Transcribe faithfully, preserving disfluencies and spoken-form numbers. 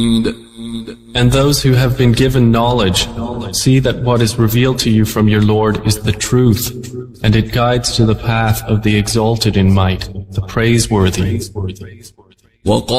And those who have been given knowledge see that what is revealed to you from your Lord is the truth, and it guides to the path of the exalted in might, the praiseworthy.